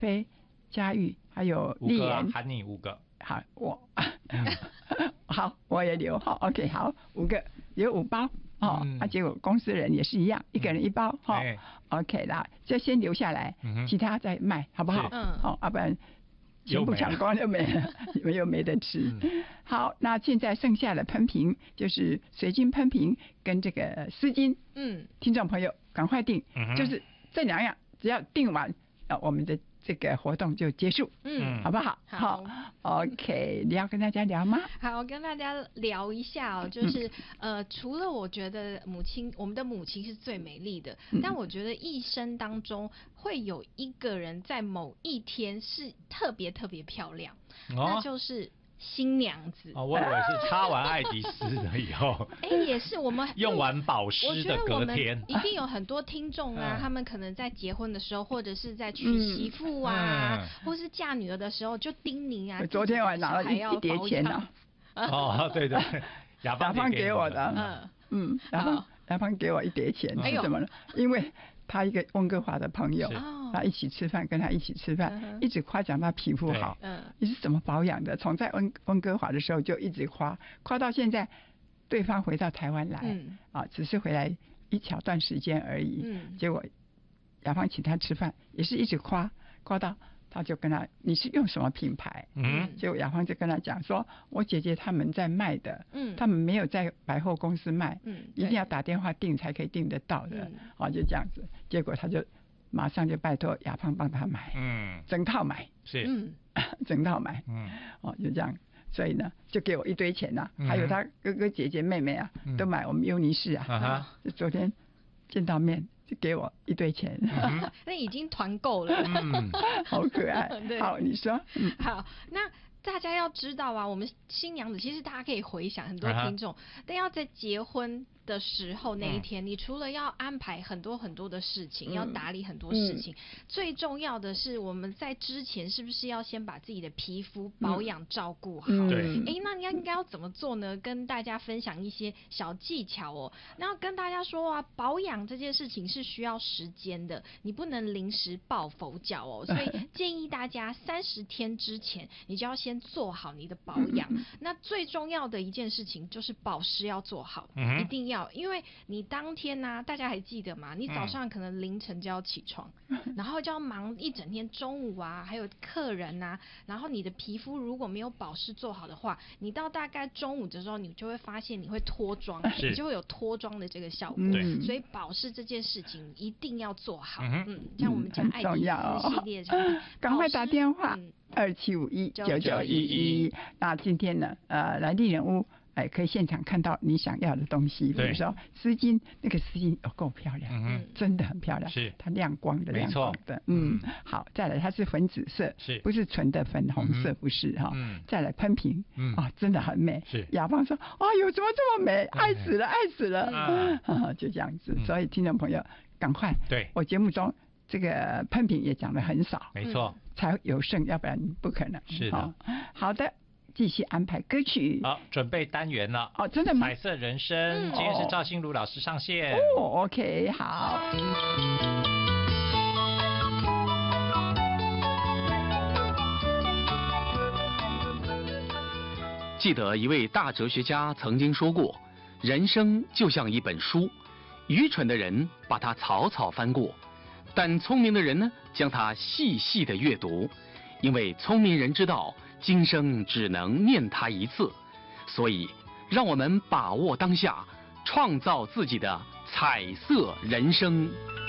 飞、佳玉还有丽妍， 喊你5个。 好，好，我也留哈 ，OK， 好，5个有5包哦，结果公司人也是一样，一个人1包哈，OK 啦，就先留下来，其他再卖，好不好？好，要不然全部抢光就没了，你们又没得吃。好，那现在剩下的喷瓶就是水晶喷瓶跟这个丝巾，听众朋友赶快订，就是这2样，只要订完，我们的这个活动就结束，好不好？好 ，OK， 你要跟大家聊吗？ 好，跟大家聊一下哦，就是除了我觉得我们的母亲是最美丽的，但我觉得一生当中会有一个人在某一天是特别特别漂亮，那就是新娘子。 我以为是擦完爱迪丝了以后， 也是我们用完保湿的隔天， 一定有很多听众啊，他们可能在结婚的时候，或者是在娶媳妇啊，或是嫁女儿的时候，就叮咛啊。 昨天我还拿了一叠钱呢。 对对，亚芳给我的，亚芳给我一叠钱是什么呢？因为他一个温哥华的朋友，他一起吃饭，跟他一起吃饭，一直夸奖他皮肤好，你是怎么保养的？从在温哥华的时候就一直夸到现在，对方回到台湾来，只是回来一小段时间而已，结果亚芳请他吃饭，也是一直夸到。他就跟他，你是用什么品牌？结果亚芳就跟他讲说，我姐姐他们在卖的，他们没有在百货公司卖，一定要打电话订才可以订得到的，就这样子。结果他就马上就拜托亚芳帮他买，整套买， 是， 整套买，就这样。所以呢，就给我一堆钱呐，还有他哥哥姐姐妹妹啊，都买我们优尼士啊，就昨天见到面。就给我一堆钱， 那已经团购了， 好可爱。好，你说， 好，那大家要知道啊，我们新娘子其实大家可以回想很多听众，但要在结婚的时候那一天，你除了要安排很多很多的事情，要打理很多事情，最重要的是我们在之前是不是要先把自己的皮肤保养照顾好？ 对， 那你应该要怎么做呢？跟大家分享一些小技巧哦。那要跟大家说啊，保养这件事情是需要时间的，你不能临时抱佛脚哦。所以建议大家30天之前，你就要先做好你的保养。那最重要的一件事情就是保湿要做好，一定要。因为你当天啊，大家还记得吗？你早上可能凌晨就要起床，然后就要忙一整天，中午啊，还有客人啊，然后你的皮肤如果没有保湿做好的话，你到大概中午的时候，你就会发现你会脱妆，你就会有脱妆的这个效果。所以保湿这件事情一定要做好。像我们讲爱迪丝系列产品， 赶快打电话27519911。那今天呢，来丽人屋。可以现场看到你想要的东西，比如说丝巾，那个丝巾够漂亮，真的很漂亮， 是它亮光的，亮光的，好，再来它是粉紫色，不是纯的粉红色，不是哈，再来喷瓶，真的很美， 是亚芳说，哟，怎么这么美，爱死了，爱死了，就这样子，所以听众朋友赶快， 对我节目中这个喷瓶也讲得很少， 没错， 才有剩，要不然不可能， 是的， 好的。继续安排歌曲， 好，准备单元了。 真的吗？ 彩色人生，今天是赵心如老师上线。 OK， 好。 记得一位大哲学家曾经说过，人生就像一本书，愚蠢的人把它草草翻过，但聪明的人呢，将它细细的阅读，因为聪明人知道。今生只能念它一次，所以让我们把握当下，创造自己的彩色人生。